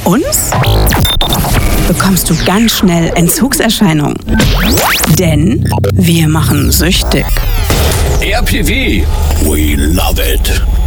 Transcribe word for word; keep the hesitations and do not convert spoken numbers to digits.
uns bekommst du ganz schnell Entzugserscheinungen. Denn wir machen süchtig. R P V, we love it.